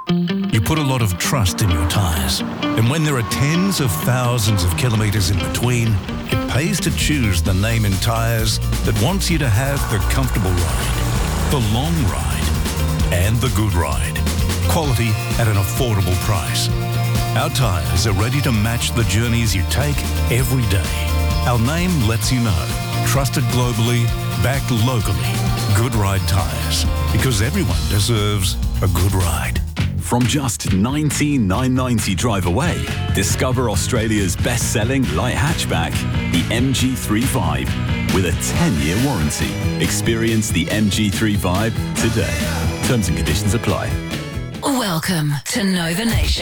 You put a lot of trust in your tyres. And when there are tens of thousands of kilometres in between, it pays to choose the name in tyres that wants you to have the comfortable ride, the long ride, and the good ride. Quality at an affordable price. Our tyres are ready to match the journeys you take every day. Our name lets you know. Trusted globally, backed locally. Good Ride Tyres. Because everyone deserves a good ride. From just $19,990 drive away, discover Australia's best-selling light hatchback, the MG3 Vibe, with a 10-year warranty. Experience the MG3 Vibe today. Terms and conditions apply. Welcome to Nova Nation.